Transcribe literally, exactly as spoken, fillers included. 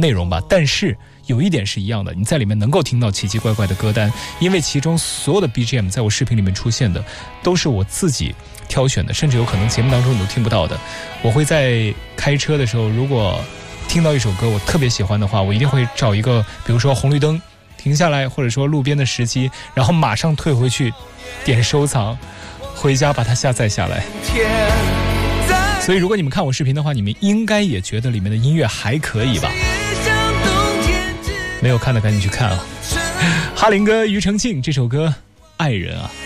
内容吧，但是有一点是一样的，你在里面能够听到奇奇怪怪的歌单，因为其中所有的 B G M 在我视频里面出现的都是我自己挑选的，甚至有可能节目当中你都听不到的。我会在开车的时候，如果听到一首歌我特别喜欢的话，我一定会找一个比如说红绿灯停下来，或者说路边的时机，然后马上退回去点收藏，回家把它下载下来。所以如果你们看我视频的话，你们应该也觉得里面的音乐还可以吧？没有看的赶紧去看啊！哈林哥庾澄庆这首歌《爱人》啊。